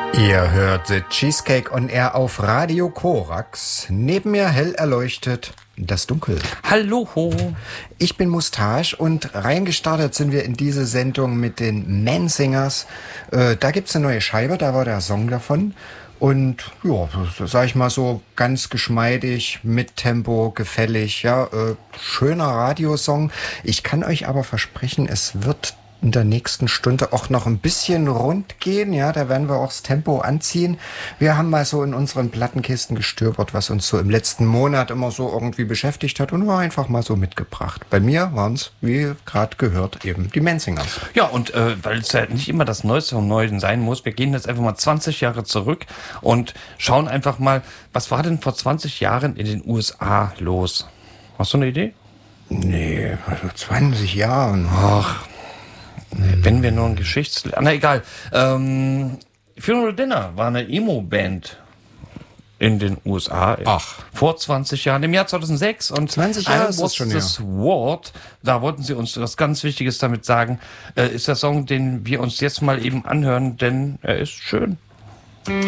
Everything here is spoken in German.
Ihr hört The Cheesecake on Air auf Radio Korax. Neben mir hell erleuchtet das Dunkel. Hallo. Ich bin Mustache und reingestartet sind wir in diese Sendung mit den Mansingers. Da gibt's eine neue Scheibe, da war der Song davon. Und ja, sag ich mal so, ganz geschmeidig, mit Tempo, gefällig, ja, schöner Radiosong. Ich kann euch aber versprechen, es wird in der nächsten Stunde auch noch ein bisschen rund gehen, ja, da werden wir auch das Tempo anziehen. Wir haben mal so in unseren Plattenkisten gestöbert, was uns so im letzten Monat immer so irgendwie beschäftigt hat und war einfach mal so mitgebracht. Bei mir waren es, wie gerade gehört, eben die Mansingers. Ja, und weil es ja nicht immer das Neueste vom Neuen sein muss, wir gehen jetzt einfach mal 20 Jahre zurück und schauen einfach mal, was war denn vor 20 Jahren in den USA los? Hast du eine Idee? Nee, also 20 Jahren. Ach, wenn wir nur ein Na egal. Funeral Dinner war eine Emo-Band in den USA. Ach. Vor 20 Jahren, im Jahr 2006. Und 20 Jahre ist das schon, das Wort, da wollten sie uns was ganz Wichtiges damit sagen, ist der Song, den wir uns jetzt mal eben anhören, denn er ist schön.